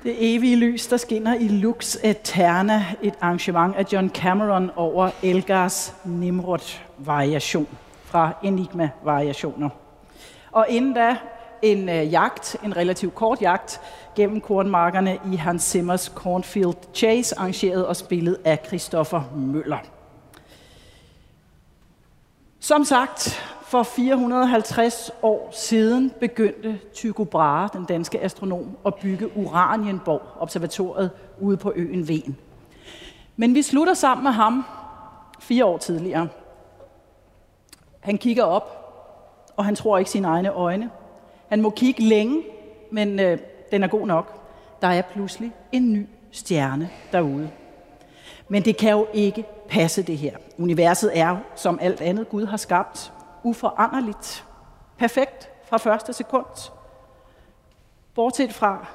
Det evige lys, der skinner i Lux Aeterna, et arrangement af John Cameron over Elgars Nimrod-variation fra Enigma-variationer. Og inden da en relativt kort jagt gennem kornmarkerne i Hans Zimmers Cornfield Chase, arrangeret og spillet af Christopher Møller. Som sagt, for 450 år siden begyndte Tycho Brahe, den danske astronom, at bygge Uranienborg, observatoriet ude på øen Hven. Men vi slutter sammen med ham 4 år tidligere. Han kigger op, og han tror ikke sine egne øjne. Han må kigge længe, men den er god nok. Der er pludselig en ny stjerne derude. Men det kan jo ikke passe det her. Universet er, som alt andet Gud har skabt, uforanderligt. Perfekt fra første sekund. Bortset fra,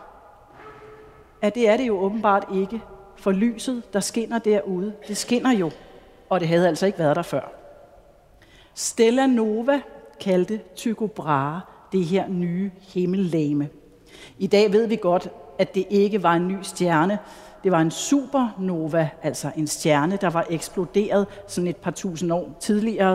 at det er det jo åbenbart ikke. For lyset, der skinner derude, det skinner jo, og det havde altså ikke været der før. Stella Nova kaldte Tycho Brahe det her nye himmellegeme. I dag ved vi godt, at det ikke var en ny stjerne. Det var en supernova, altså en stjerne, der var eksploderet sådan et par tusind år tidligere.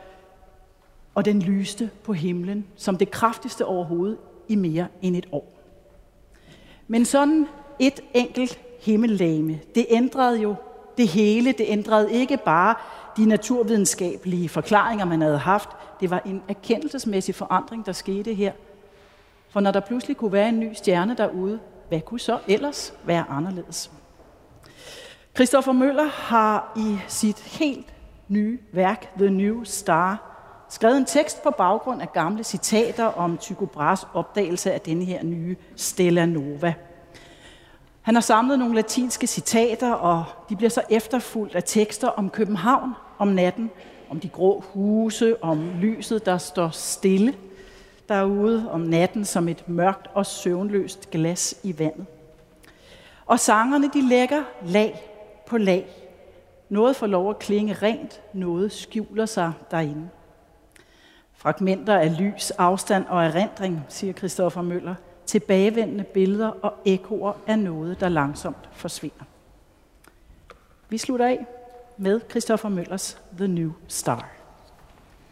Og den lyste på himlen som det kraftigste overhovedet i mere end et år. Men sådan et enkelt himmellegeme, det ændrede jo det hele. Det ændrede ikke bare de naturvidenskabelige forklaringer, man havde haft. Det var en erkendelsesmæssig forandring, der skete her. For når der pludselig kunne være en ny stjerne derude, hvad kunne så ellers være anderledes? Christopher Møller har i sit helt nye værk, The New Star, skrevet en tekst på baggrund af gamle citater om Tycho Brahes opdagelse af denne her nye Stella Nova. Han har samlet nogle latinske citater, og de bliver så efterfulgt af tekster om København om natten, om de grå huse, om lyset, der står stille derude, om natten som et mørkt og søvnløst glas i vandet. Og sangerne, de lægger lag på lag. Noget får lov at klinge rent, noget skjuler sig derinde. Fragmenter af lys, afstand og erindring, siger Christopher Møller, tilbagevendende billeder og ekkoer af noget, der langsomt forsvinder. Vi slutter af med Christopher Møllers The New Star.